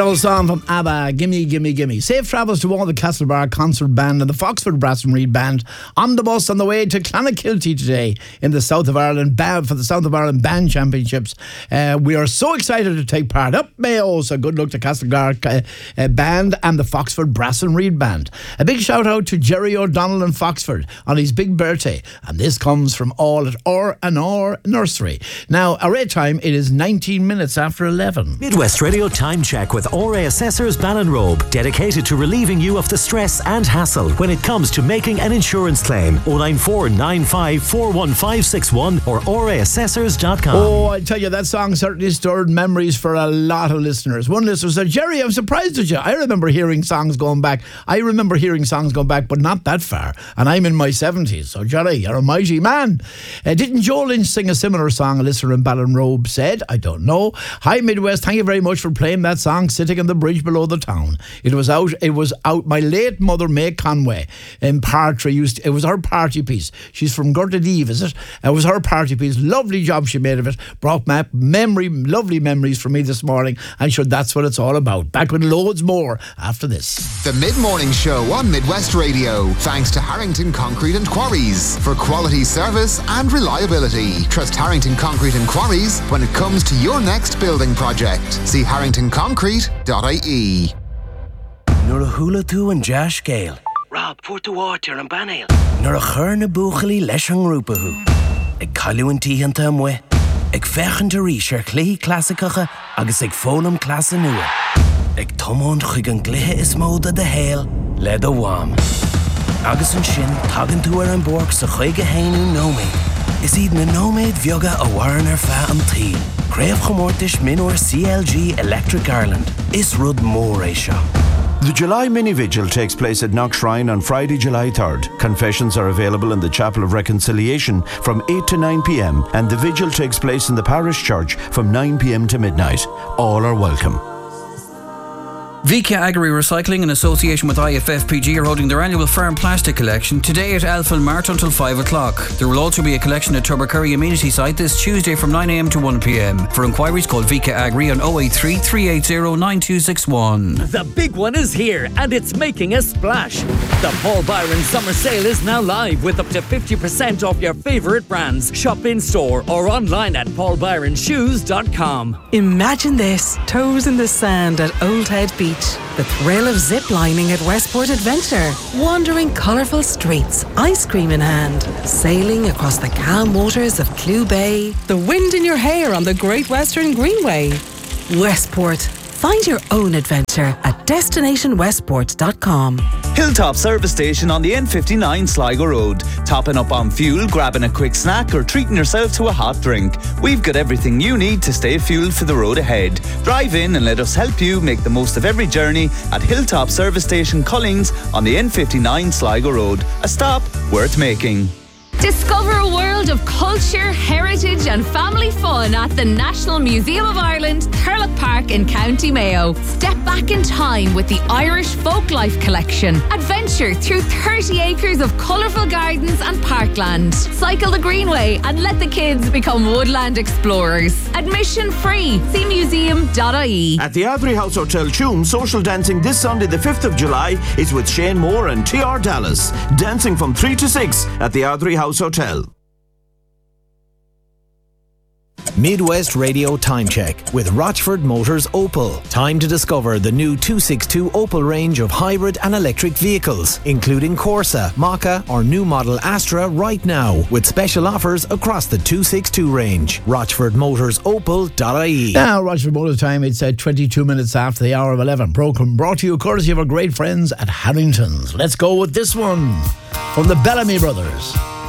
Old song from ABBA, Gimme, Gimme, Gimme. Safe travels to all the Castlebar Concert Band and the Foxford Brass and Reed Band on the bus on the way to Clonakilty today in the South of Ireland for the South of Ireland Band Championships. We are so excited to take part. Up Mayo, so good luck to Castlebar Band and the Foxford Brass and Reed Band. A big shout out to Jerry O'Donnell in Foxford on his big birthday, and this comes from all at R&R Nursery. Now, our rate time, it is 19 minutes after 11. Midwest Radio Time Check with RA Assessors Ballinrobe, dedicated to relieving you of the stress and hassle when it comes to making an insurance claim. 094 95 41561 or raassessors.com. Oh, I tell you, that song certainly stirred memories for a lot of listeners. One listener said, Jerry, I'm surprised at you. I remember hearing songs going back, but not that far. And I'm in my 70s. So, Jerry, you're a mighty man. Didn't Joe Lynch sing a similar song? A listener in Ballinrobe said. I don't know. Hi, Midwest. Thank you very much for playing that song, Sitting on the Bridge Below the Town. It was out. My late mother, May Conway, in Partry, it was her party piece. She's from Gurtadeve, is it? It was her party piece. Lovely job she made of it. Brought back lovely memories for me this morning. And sure, that's what it's all about. Back with loads more after this. The Mid-Morning Show on Midwest Radio. Thanks to Harrington Concrete and Quarries for quality service and reliability. Trust Harrington Concrete and Quarries when it comes to your next building project. See harringtonconcrete.ie. Nor a hula tú and Josh Gale. Rob, put the water and banale. Nor a chur na buchali leis an rúpahu. Ag caiú an tíhanta amwe. Ag fechan de ríis clí clasicacha agus ag fólam clasa nua. Ag tomón chuig an glithe is móda de héal le do wam. Agus an sin tagan tú an borg sa chuig a héinú nóméid. Is iad na nóméid bheoga a waran fa an tíl. Craobh chomórtais minor CLG Electric Ireland. Is rud mór é seo. The July Mini Vigil takes place at Knock Shrine on Friday, July 3rd. Confessions are available in the Chapel of Reconciliation from 8 to 9 p.m. and the vigil takes place in the parish church from 9 p.m. to midnight. All are welcome. VK Agri Recycling in association with IFFPG are holding their annual farm plastic collection today at Elfin Mart until 5 o'clock. There will also be a collection at Tubbercurry Amenity Site this Tuesday from 9am to 1pm. For inquiries, call VK Agri on 083 380 9261. The big one is here and it's making a splash. The Paul Byron Summer Sale is now live with up to 50% off your favourite brands. Shop in store or online at paulbyronshoes.com. Imagine this, toes in the sand at Old Head Beach. The thrill of zip-lining at Westport Adventure. Wandering colourful streets, ice cream in hand. Sailing across the calm waters of Clew Bay. The wind in your hair on the Great Western Greenway. Westport. Find your own adventure at destinationwestport.com. Hilltop Service Station on the N59 Sligo Road. Topping up on fuel, grabbing a quick snack or treating yourself to a hot drink. We've got everything you need to stay fueled for the road ahead. Drive in and let us help you make the most of every journey at Hilltop Service Station Collings on the N59 Sligo Road. A stop worth making. Discover a world of culture, heritage and family fun at the National Museum of Ireland, Thurlock Park in County Mayo. Step back in time with the Irish Folklife Collection. Adventure through 30 acres of colourful gardens and parkland. Cycle the Greenway and let the kids become woodland explorers. Admission free. See museum.ie. At the Ardrey House Hotel Tuam, social dancing this Sunday the 5th of July is with Shane Moore and TR Dallas. Dancing from 3 to 6 at the Ardrey House Hotel. Midwest Radio Time Check with Rochford Motors Opel. Time to discover the new 262 Opel range of hybrid and electric vehicles, including Corsa, Mokka or new model Astra right now, with special offers across the 262 range. RochfordMotorsOpel.ie. Now, Rochford Motors time, it's 22 minutes after the hour of 11. Brought to you courtesy of our great friends at Harrington's. Let's go with this one from the Bellamy Brothers.